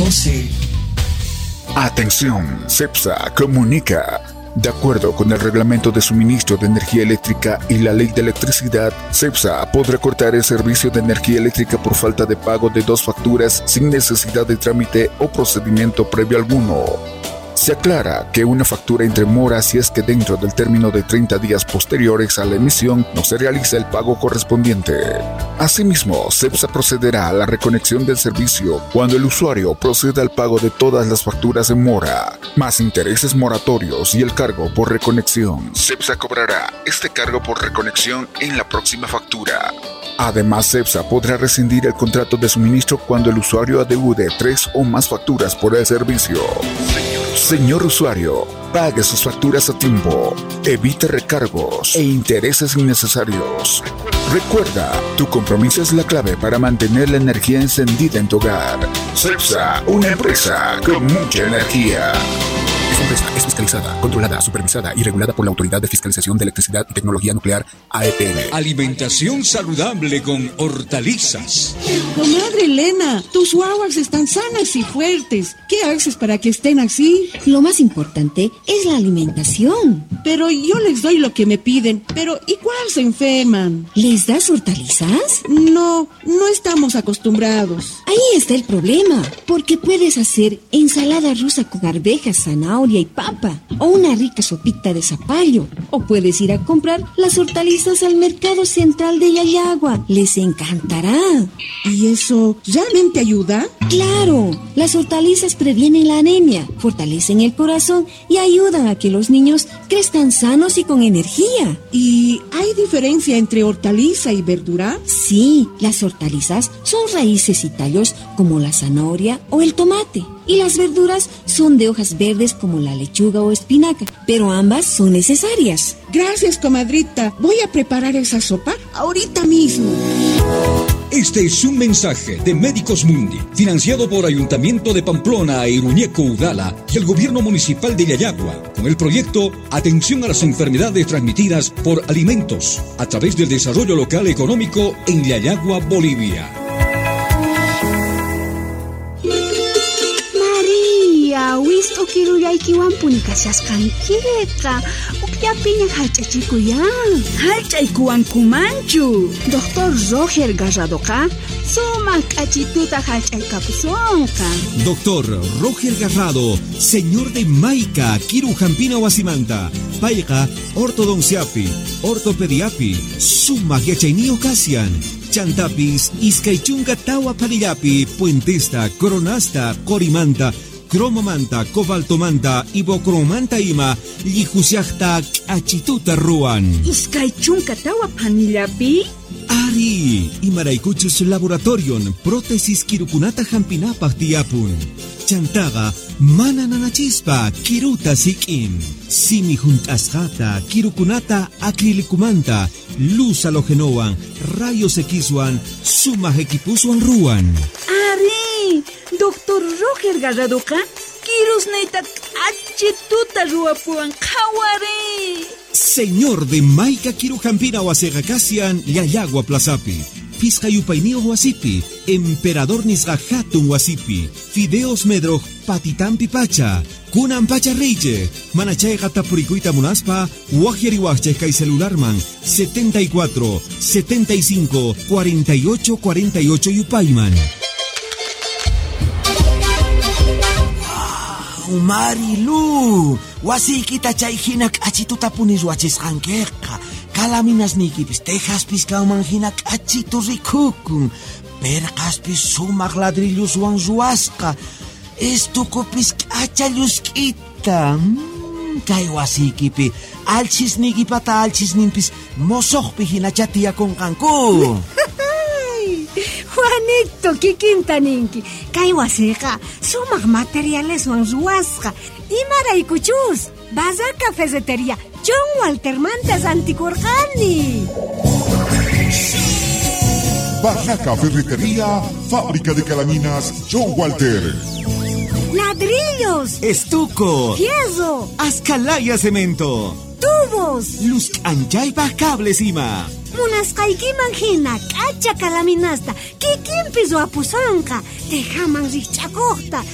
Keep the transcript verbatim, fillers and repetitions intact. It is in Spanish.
doce. Atención, CEPSA comunica. De acuerdo con el Reglamento de Suministro de Energía Eléctrica y la Ley de Electricidad, CEPSA podrá cortar el servicio de energía eléctrica por falta de pago de dos facturas sin necesidad de trámite o procedimiento previo alguno. Se aclara que una factura entre mora si es que dentro del término de treinta días posteriores a la emisión no se realiza el pago correspondiente. Asimismo, CEPSA procederá a la reconexión del servicio cuando el usuario proceda al pago de todas las facturas en mora, más intereses moratorios y el cargo por reconexión. CEPSA cobrará este cargo por reconexión en la próxima factura. Además, CEPSA podrá rescindir el contrato de suministro cuando el usuario adeude tres o más facturas por el servicio. Señor usuario, pague sus facturas a tiempo, evite recargos e intereses innecesarios. Recuerda, tu compromiso es la clave para mantener la energía encendida en tu hogar. CEPSA, una empresa con mucha energía. Esta empresa es fiscalizada, controlada, supervisada y regulada por la Autoridad de Fiscalización de Electricidad y Tecnología Nuclear, A E T N. Alimentación saludable con hortalizas. Comadre Elena, tus guaguas están sanas y fuertes. ¿Qué haces para que estén así? Lo más importante es la alimentación. Pero yo les doy lo que me piden. Pero igual se enferman. ¿Les das hortalizas? No, no estamos acostumbrados. Ahí está el problema. Porque puedes hacer ensalada rusa con arvejas, zanahoria y papa, o una rica sopita de zapallo, o puedes ir a comprar las hortalizas al mercado central de Yayagua. Les encantará. ¿Y eso realmente ayuda? ¡Claro! Las hortalizas previenen la anemia, fortalecen el corazón y ayudan a que los niños crezcan sanos y con energía. ¿Y hay diferencia entre hortaliza y verdura? Sí, las hortalizas son raíces y tallos como la zanahoria o el tomate. Y las verduras son de hojas verdes como la lechuga o espinaca, pero ambas son necesarias. Gracias, comadrita. Voy a preparar esa sopa ahorita mismo. Este es un mensaje de Médicos Mundi, financiado por Ayuntamiento de Pamplona e Iruñeco Udala y el Gobierno Municipal de Yayagua, con el proyecto Atención a las enfermedades transmitidas por alimentos, a través del desarrollo local económico en Yayagua, Bolivia. Wisto quiero ya ikiwan punicasas canqueta. Ukyapiña halchachikuya. Halchaykuwan kumanchu. Doctor Roger Garradoka. Suma kachituta halchaykapusonka. Doctor Roger Garrado, señor de Maica, Kiru Jampina Wasimanta. Paiga, ortodonciapi, ortopediapi, suma yachaini ocasian. Chantapis, iskaichunga tawa parillapi, puentesta, coronasta, corimanta, cromomanta, cobaltomanta, ibocromanta ima, lijusiachta, achituta ruan. Iskaichunka tawa panillapi? Ari, imaraykuchus laboratorion, prótesis kirukunata jampinapaj tiapun. Chantaga, mana nanachispa, kiruta sikin. Simi juntasjata, kirukunata acrilikumanta, luz halogenoan, rayos X-wan, sumaj equipuswan ruan. Ari, doctor Roger Garradoka, kirus neita achituta ruapuan kawari. Señor de Maica Kiru Jampina Wasegacasian, Yayagua Plazapi. Fiscayupainio Wasipi, Emperador Nisgahatun Wasipi, Fideos Medroj Patitampi Pacha, Kunan Pacha Reiche, Manachay Gatapuricuita Munaspa, Wajeriwache Kai Celularman, setenta y cuatro, setenta y cinco, cuarenta y ocho, cuarenta y ocho Yupaiman. Marilu, wasikita chayhinak achituta punis wachisqankiqa. Kalaminas nikipis tejaspis kaumanhinak achitu rikukun. Perqaspis sumaq ladrilluswan ruwasqa. Estukupis k'achallusk'ita. Kay wasikipi alchisnikipata alchisninpis mosoqpi hina chatiyakunqanku. Juanito, kikinta ninki. Kay wasiqa sumaq materiales wan ruwasqa. Imaraykuchus. Bazar Cafetería John Walter Mantas Anticorgani. Baja Cafetería, fábrica de calaminas John Walter. Ladrillos. Estuco. Fierro. Ascalaya cemento. Tubos. Luz anchaypa cables ima. Munasqaykiman hina k'acha kalaminasta kikinpis wapusanqa. Tejaman riqch'akuqta.